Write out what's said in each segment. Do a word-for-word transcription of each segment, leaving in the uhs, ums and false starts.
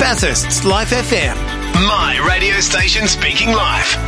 Bathurst's Life F M. My radio station speaking live.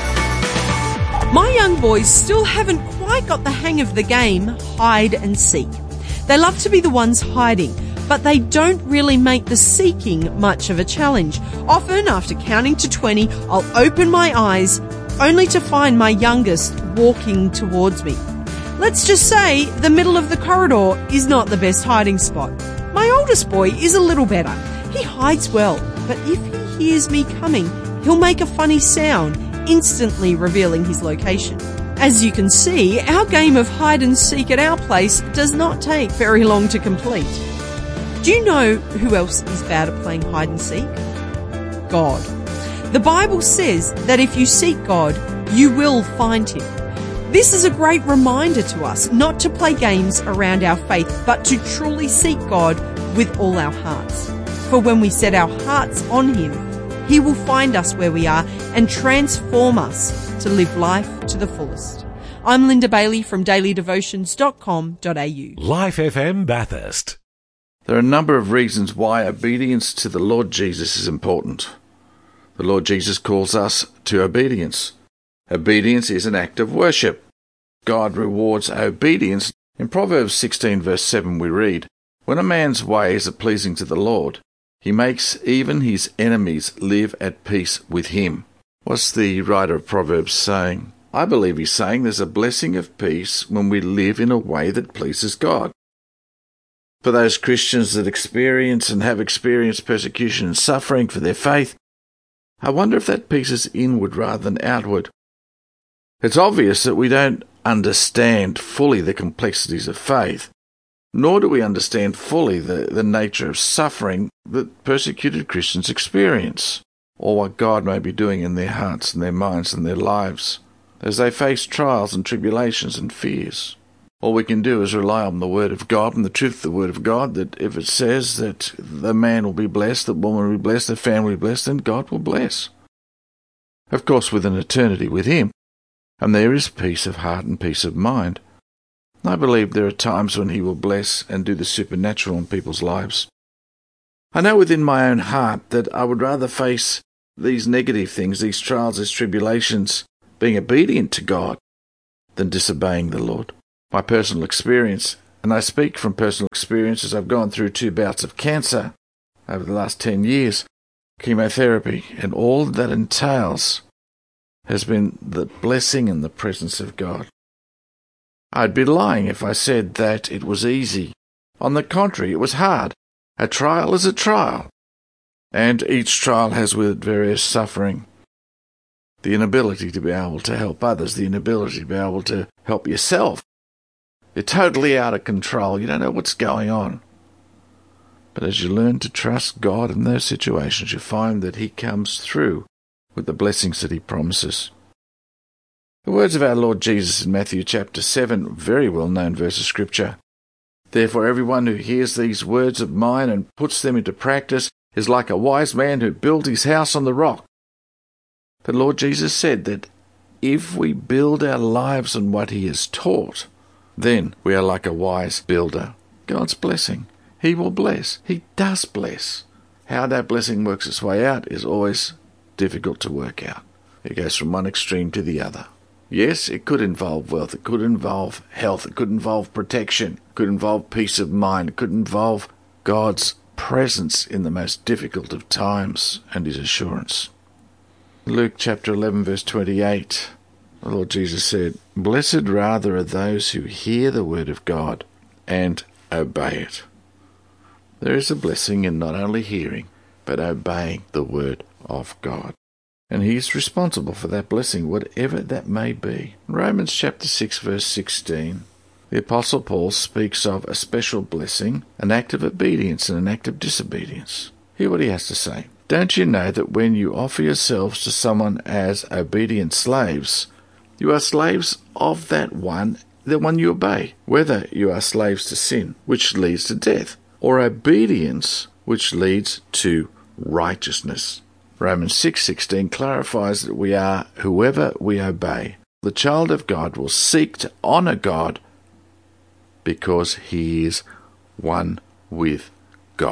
My young boys still haven't quite got the hang of the game hide and seek. They love to be the ones hiding, but they don't really make the seeking much of a challenge. Often, after counting to twenty, I'll open my eyes only to find my youngest walking towards me. Let's just say the middle of the corridor is not the best hiding spot. My oldest boy is a little better. He hides well, but if he hears me coming, he'll make a funny sound, instantly revealing his location. As you can see, our game of hide and seek at our place does not take very long to complete. Do you know who else is bad at playing hide and seek? God. The Bible says that if you seek God, you will find him. This is a great reminder to us not to play games around our faith, but to truly seek God with all our hearts. For when we set our hearts on him, he will find us where we are and transform us to live life to the fullest. I'm Linda Bailey from daily devotions dot com dot a u. Life F M Bathurst. There are a number of reasons why obedience to the Lord Jesus is important. The Lord Jesus calls us to obedience. Obedience is an act of worship. God rewards obedience. In Proverbs sixteen verse seven we read, "When a man's ways are pleasing to the Lord, he makes even his enemies live at peace with him." What's the writer of Proverbs saying? I believe he's saying there's a blessing of peace when we live in a way that pleases God. For those Christians that experience and have experienced persecution and suffering for their faith, I wonder if that peace is inward rather than outward. It's obvious that we don't understand fully the complexities of faith, nor do we understand fully the, the nature of suffering that persecuted Christians experience, or what God may be doing in their hearts and their minds and their lives as they face trials and tribulations and fears. All we can do is rely on the Word of God and the truth of the Word of God, that if it says that the man will be blessed, the woman will be blessed, the family will be blessed, then God will bless. Of course, with an eternity with him, and there is peace of heart and peace of mind. I believe there are times when he will bless and do the supernatural in people's lives. I know within my own heart that I would rather face these negative things, these trials, these tribulations, being obedient to God, than disobeying the Lord. My personal experience, and I speak from personal experience as I've gone through two bouts of cancer over the last ten years, chemotherapy, and all that entails has been the blessing and the presence of God. I'd be lying if I said that it was easy. On the contrary, it was hard. A trial is a trial, and each trial has with it various suffering. The inability to be able to help others, the inability to be able to help yourself. You're totally out of control. You don't know what's going on. But as you learn to trust God in those situations, you find that he comes through with the blessings that he promises. The words of our Lord Jesus in Matthew chapter seven, very well-known verse of Scripture. "Therefore everyone who hears these words of mine and puts them into practice is like a wise man who built his house on the rock." The Lord Jesus said that if we build our lives on what he has taught, then we are like a wise builder. God's blessing. He will bless. He does bless. How that blessing works its way out is always difficult to work out. It goes from one extreme to the other. Yes, it could involve wealth, it could involve health, it could involve protection, it could involve peace of mind, it could involve God's presence in the most difficult of times and his assurance. Luke chapter eleven verse twenty-eight, the Lord Jesus said, "Blessed rather are those who hear the word of God and obey it." There is a blessing in not only hearing, but obeying the word of God. And he is responsible for that blessing, whatever that may be. In Romans chapter six, verse sixteen, the Apostle Paul speaks of a special blessing, an act of obedience and an act of disobedience. Hear what he has to say. "Don't you know that when you offer yourselves to someone as obedient slaves, you are slaves of that one, the one you obey, whether you are slaves to sin, which leads to death, or obedience, which leads to righteousness?" Romans six sixteen clarifies that we are whoever we obey. The child of God will seek to honour God because he is one with God.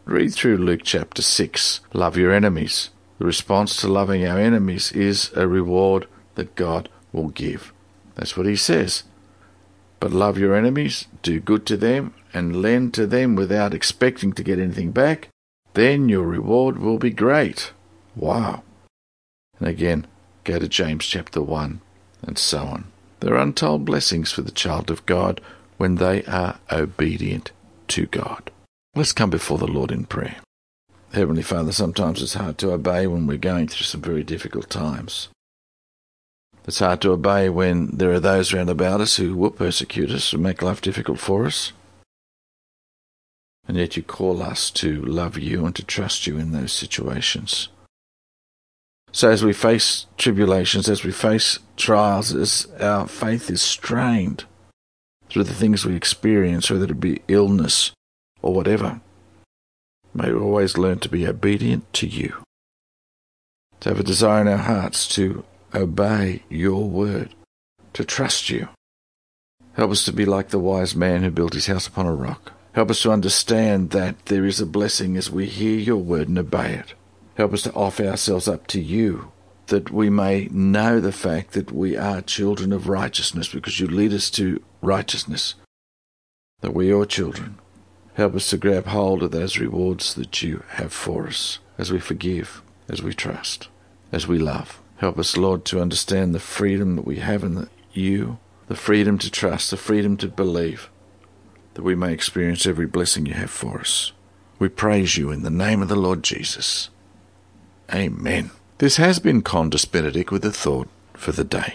Read through Luke chapter six. Love your enemies. The response to loving our enemies is a reward that God will give. That's what he says. But love your enemies, do good to them, and lend to them without expecting to get anything back. Then your reward will be great. Wow. And again, go to James chapter one, and so on. There are untold blessings for the child of God when they are obedient to God. Let's come before the Lord in prayer. Heavenly Father, sometimes it's hard to obey when we're going through some very difficult times. It's hard to obey when there are those round about us who will persecute us and make life difficult for us. And yet you call us to love you and to trust you in those situations. So as we face tribulations, as we face trials, as our faith is strained through the things we experience, whether it be illness or whatever, may we always learn to be obedient to you, to have a desire in our hearts to obey your word, to trust you. Help us to be like the wise man who built his house upon a rock. Help us to understand that there is a blessing as we hear your word and obey it. Help us to offer ourselves up to you, that we may know the fact that we are children of righteousness because you lead us to righteousness, that we are your children. Help us to grab hold of those rewards that you have for us as we forgive, as we trust, as we love. Help us, Lord, to understand the freedom that we have in you, the freedom to trust, the freedom to believe, that we may experience every blessing you have for us. We praise you in the name of the Lord Jesus. Amen. This has been Condis Benedict with a thought for the day.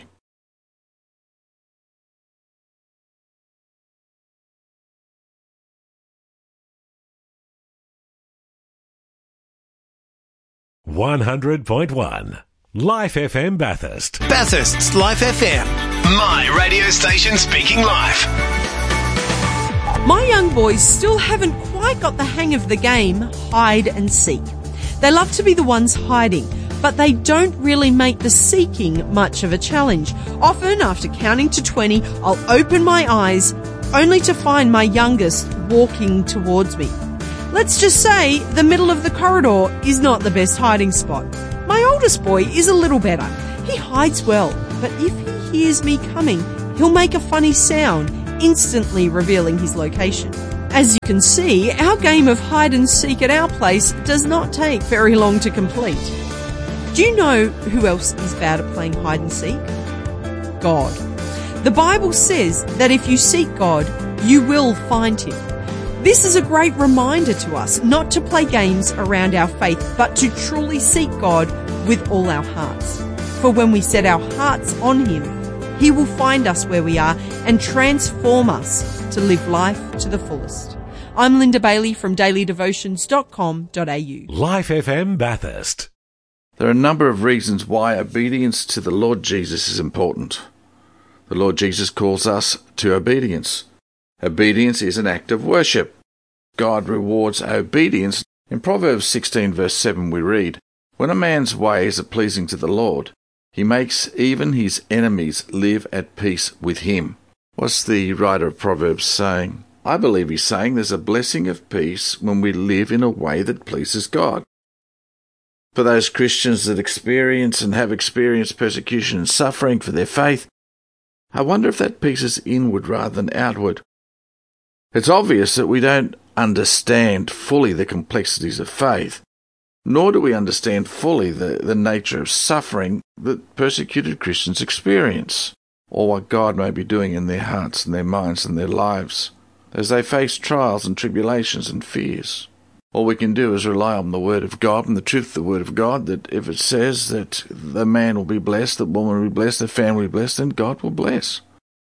one hundred point one Life F M Bathurst. Bathurst's Life F M. My radio station speaking live. My young boys still haven't quite got the hang of the game hide and seek. They love to be the ones hiding, but they don't really make the seeking much of a challenge. Often, after counting to twenty, I'll open my eyes only to find my youngest walking towards me. Let's just say the middle of the corridor is not the best hiding spot. My oldest boy is a little better. He hides well, but if he hears me coming, he'll make a funny sound, instantly revealing his location. As you can see, our game of hide and seek at our place does not take very long to complete. Do you know who else is bad at playing hide and seek? God. The Bible says that if you seek God, you will find him. This is a great reminder to us not to play games around our faith, but to truly seek God with all our hearts. For when we set our hearts on him, he will find us where we are and transform us to live life to the fullest. I'm Linda Bailey from daily devotions dot com dot a u. Life F M Bathurst. There are a number of reasons why obedience to the Lord Jesus is important. The Lord Jesus calls us to obedience. Obedience is an act of worship. God rewards obedience. In Proverbs sixteen verse seven we read, "When a man's ways are pleasing to the Lord, he makes even his enemies live at peace with him." What's the writer of Proverbs saying? I believe he's saying there's a blessing of peace when we live in a way that pleases God. For those Christians that experience and have experienced persecution and suffering for their faith, I wonder if that peace is inward rather than outward. It's obvious that we don't understand fully the complexities of faith, nor do we understand fully the, the nature of suffering that persecuted Christians experience, or what God may be doing in their hearts and their minds and their lives as they face trials and tribulations and fears. All we can do is rely on the Word of God and the truth of the Word of God, that if it says that the man will be blessed, the woman will be blessed, the family will be blessed, then God will bless.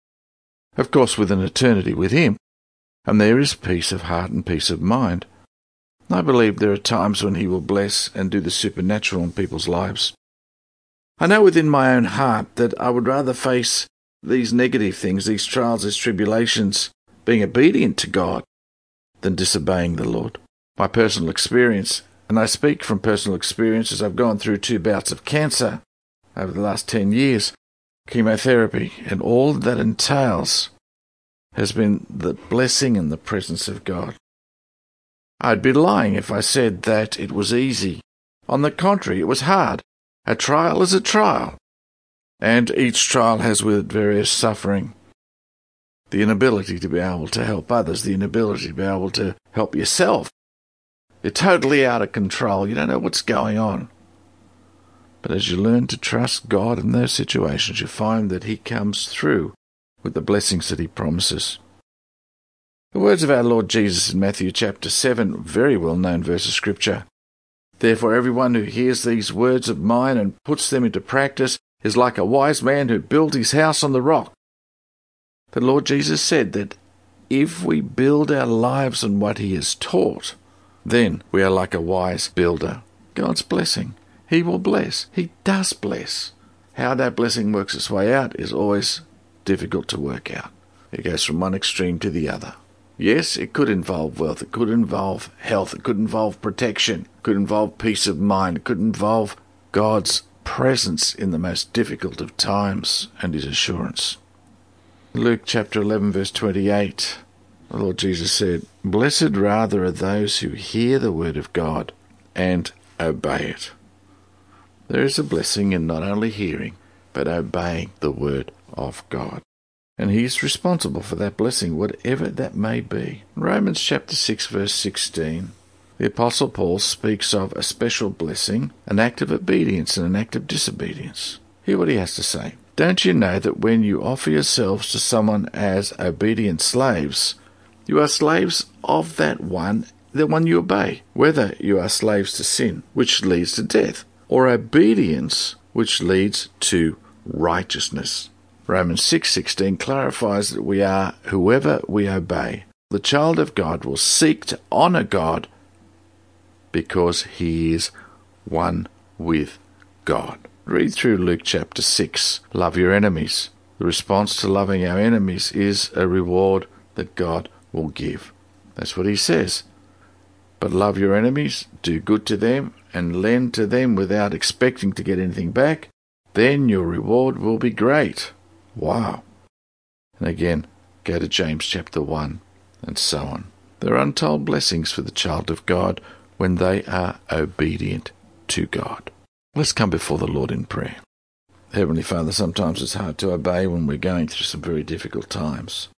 Of course, with an eternity with him. And there is peace of heart and peace of mind. I believe there are times when he will bless and do the supernatural in people's lives. I know within my own heart that I would rather face these negative things, these trials, these tribulations, being obedient to God, than disobeying the Lord. My personal experience, and I speak from personal experience as I've gone through two bouts of cancer over the last ten years, chemotherapy, and all that entails has been the blessing and the presence of God. I'd be lying if I said that it was easy. On the contrary, it was hard. A trial is a trial, and each trial has with it various suffering. The inability to be able to help others, the inability to be able to help yourself. You're totally out of control. You don't know what's going on. But as you learn to trust God in those situations, you find that He comes through with the blessings that He promises. The words of our Lord Jesus in Matthew chapter seven, very well-known verse of Scripture. Therefore everyone who hears these words of mine and puts them into practice is like a wise man who built his house on the rock. The Lord Jesus said that if we build our lives on what He has taught, then we are like a wise builder. God's blessing. He will bless. He does bless. How that blessing works its way out is always difficult to work out. It goes from one extreme to the other. Yes, it could involve wealth. It could involve health. It could involve protection. It could involve peace of mind. It could involve God's presence in the most difficult of times and His assurance. Luke chapter eleven verse twenty-eight, the Lord Jesus said, Blessed rather are those who hear the word of God and obey it. There is a blessing in not only hearing, but obeying the word of God. And He is responsible for that blessing, whatever that may be. In Romans chapter six verse sixteen, the Apostle Paul speaks of a special blessing, an act of obedience and an act of disobedience. Hear what he has to say. Don't you know that when you offer yourselves to someone as obedient slaves, you are slaves of that one, the one you obey, whether you are slaves to sin, which leads to death, or obedience, which leads to righteousness. Romans six sixteen clarifies that we are whoever we obey. The child of God will seek to honour God because he is one with God. Read through Luke chapter six. Love your enemies. The response to loving our enemies is a reward that God will give. That's what He says. But love your enemies, do good to them, and lend to them without expecting to get anything back. Then your reward will be great. Wow. And again, go to James chapter one, and so on. There are untold blessings for the child of God when they are obedient to God. Let's come before the Lord in prayer. Heavenly Father, sometimes it's hard to obey when we're going through some very difficult times.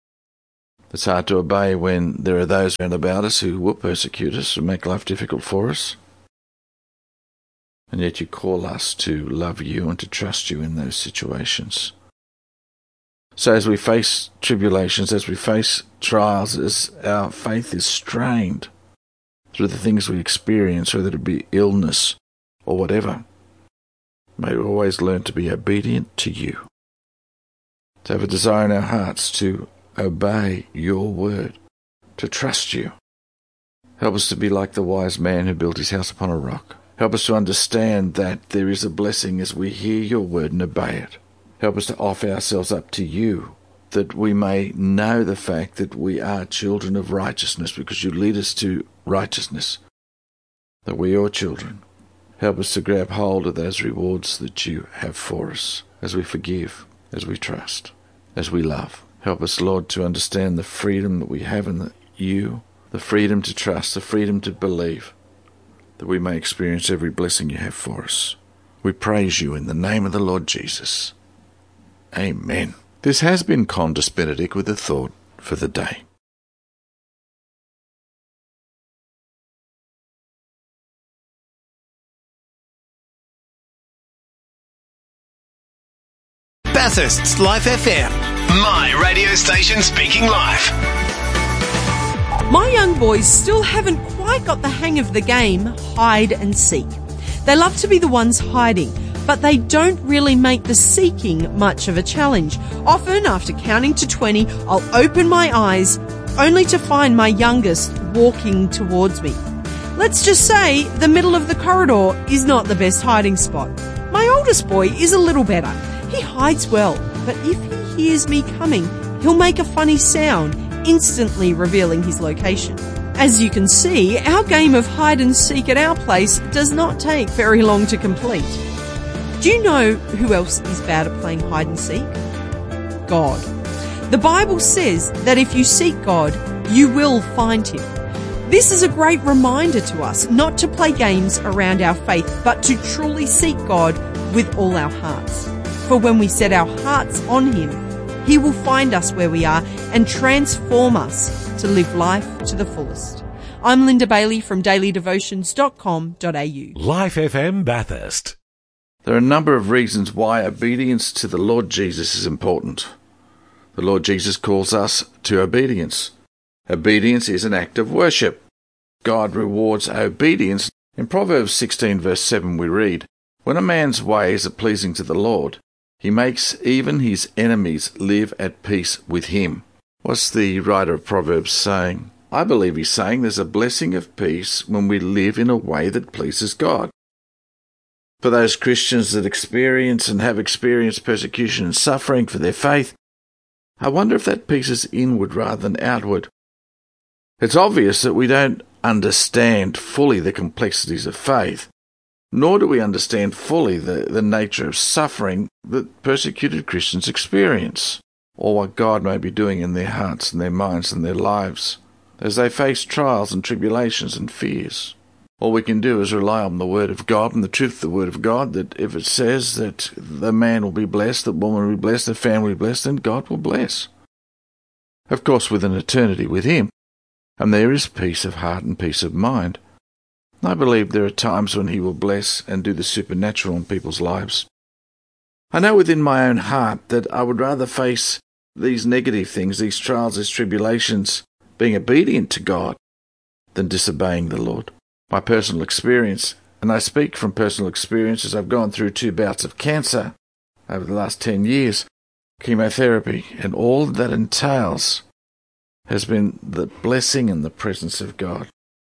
It's hard to obey when there are those around about us who will persecute us and make life difficult for us. And yet you call us to love you and to trust you in those situations. So as we face tribulations, as we face trials, as our faith is strained through the things we experience, whether it be illness or whatever, may we always learn to be obedient to you, to have a desire in our hearts to obey your word, to trust you. Help us to be like the wise man who built his house upon a rock. Help us to understand that there is a blessing as we hear your word and obey it. Help us to offer ourselves up to you, that we may know the fact that we are children of righteousness because you lead us to righteousness, that we are your children. Help us to grab hold of those rewards that you have for us as we forgive, as we trust, as we love. Help us, Lord, to understand the freedom that we have in you, the freedom to trust, the freedom to believe, that we may experience every blessing you have for us. We praise you in the name of the Lord Jesus. Amen. This has been Condis Benedict with a thought for the day. Bathurst's Life F M, my radio station speaking life. My young boys still haven't quite got the hang of the game hide and seek. They love to be the ones hiding, but they don't really make the seeking much of a challenge. Often, after counting to twenty, I'll open my eyes only to find my youngest walking towards me. Let's just say the middle of the corridor is not the best hiding spot. My oldest boy is a little better. He hides well, but if he hears me coming, he'll make a funny sound, instantly revealing his location. As you can see, our game of hide and seek at our place does not take very long to complete. Do you know who else is bad at playing hide and seek? God. The Bible says that if you seek God, you will find him. This is a great reminder to us not to play games around our faith, but to truly seek God with all our hearts. For when we set our hearts on Him, He will find us where we are and transform us to live life to the fullest. I'm Linda Bailey from daily devotions dot com dot a u. Life F M Bathurst. There are a number of reasons why obedience to the Lord Jesus is important. The Lord Jesus calls us to obedience. Obedience is an act of worship. God rewards obedience. In Proverbs sixteen verse seven we read, "When a man's ways are pleasing to the Lord, he makes even his enemies live at peace with him." What's the writer of Proverbs saying? I believe he's saying there's a blessing of peace when we live in a way that pleases God. For those Christians that experience and have experienced persecution and suffering for their faith, I wonder if that peace is inward rather than outward. It's obvious that we don't understand fully the complexities of faith, nor do we understand fully the, the nature of suffering that persecuted Christians experience, or what God may be doing in their hearts and their minds and their lives as they face trials and tribulations and fears. All we can do is rely on the Word of God and the truth of the Word of God, that if it says that the man will be blessed, the woman will be blessed, the family will be blessed, then God will bless. Of course, with an eternity with Him. And there is peace of heart and peace of mind. I believe there are times when He will bless and do the supernatural in people's lives. I know within my own heart that I would rather face these negative things, these trials, these tribulations, being obedient to God, than disobeying the Lord. My personal experience, and I speak from personal experience as I've gone through two bouts of cancer over the last ten years, chemotherapy, and all that entails has been the blessing and the presence of God.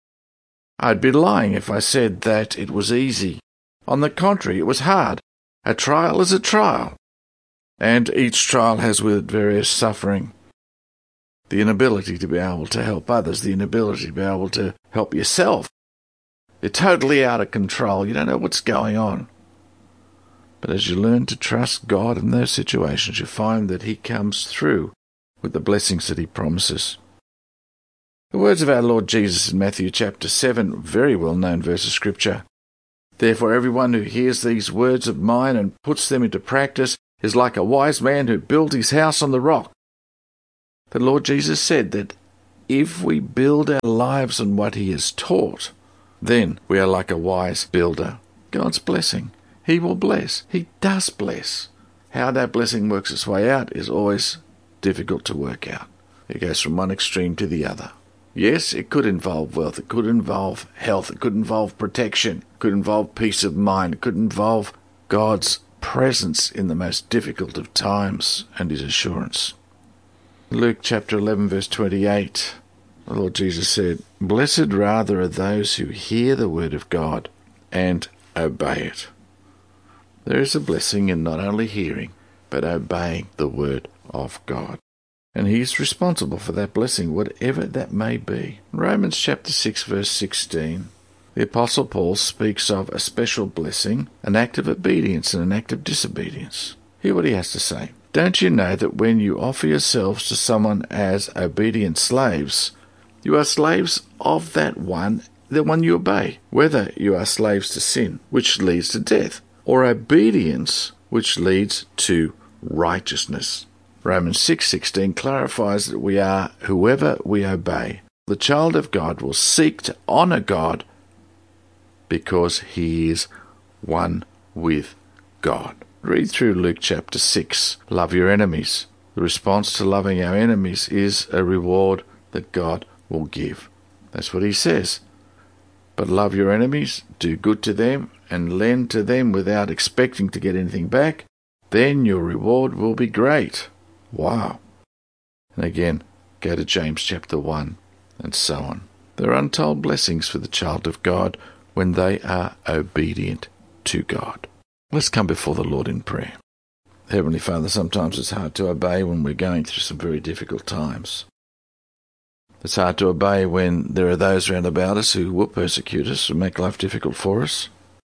I'd be lying if I said that it was easy. On the contrary, it was hard. A trial is a trial, and each trial has with it various suffering. The inability to be able to help others, the inability to be able to help yourself. You're totally out of control. You don't know what's going on. But as you learn to trust God in those situations, you find that He comes through with the blessings that He promises. The words of our Lord Jesus in Matthew chapter seven, very well-known verse of Scripture. "Therefore everyone who hears these words of mine and puts them into practice is like a wise man who built his house on the rock." The Lord Jesus said that if we build our lives on what He has taught, then we are like a wise builder. God's blessing. He will bless. He does bless. How that blessing works its way out is always difficult to work out. It goes from one extreme to the other. Yes, it could involve wealth, it could involve health, it could involve protection, it could involve peace of mind, it could involve God's presence in the most difficult of times and His assurance. Luke chapter eleven verse twenty-eight, the Lord Jesus said, "Blessed rather are those who hear the word of God and obey it." There is a blessing in not only hearing, but obeying the word of God. And He is responsible for that blessing, whatever that may be. In Romans chapter six, verse sixteen, the Apostle Paul speaks of a special blessing, an act of obedience and an act of disobedience. Hear what he has to say. "Don't you know that when you offer yourselves to someone as obedient slaves, you are slaves of that one, the one you obey, whether you are slaves to sin, which leads to death, or obedience, which leads to righteousness?" Romans six sixteen clarifies that we are whoever we obey. The child of God will seek to honour God because he is one with God. Read through Luke chapter six. Love your enemies. The response to loving our enemies is a reward that God will give. That's what He says. But love your enemies, do good to them, and lend to them without expecting to get anything back. Then your reward will be great. Wow. And again, go to James chapter one, and so on. There are untold blessings for the child of God when they are obedient to God. Let's come before the Lord in prayer. Heavenly Father, sometimes it's hard to obey when we're going through some very difficult times. It's hard to obey when there are those round about us who will persecute us and make life difficult for us.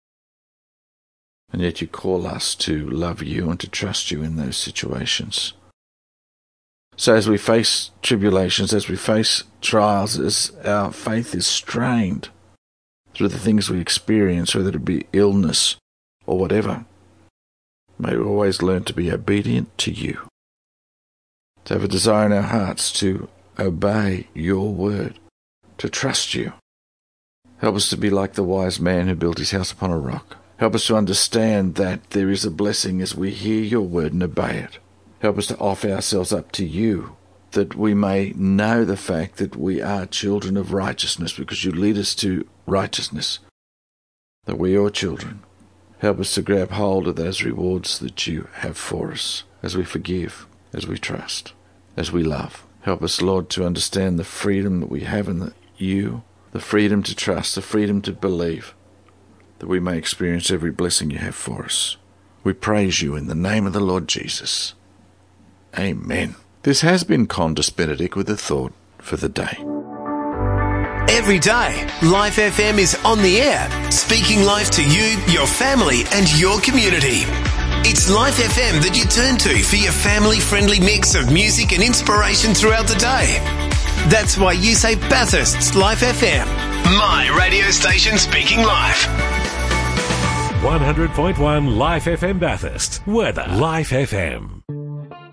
And yet you call us to love you and to trust you in those situations. So as we face tribulations, as we face trials, as our faith is strained through the things we experience, whether it be illness or whatever, may we always learn to be obedient to you, to have a desire in our hearts to obey your word, to trust you. Help us to be like the wise man who built his house upon a rock. Help us to understand that there is a blessing as we hear your word and obey it. Help us to offer ourselves up to you, that we may know the fact that we are children of righteousness, because you lead us to righteousness, that we are your children. Help us to grab hold of those rewards that you have for us as we forgive, as we trust, as we love. Help us, Lord, to understand the freedom that we have in the, you, the freedom to trust, the freedom to believe, that we may experience every blessing you have for us. We praise you in the name of the Lord Jesus. Amen. This has been Condis Benedict with a thought for the day. Every day, Life F M is on the air, speaking life to you, your family and your community. It's Life F M that you turn to for your family-friendly mix of music and inspiration throughout the day. That's why you say Bathurst's Life F M. My radio station speaking life. one hundred point one Life F M Bathurst. Weather. Life F M.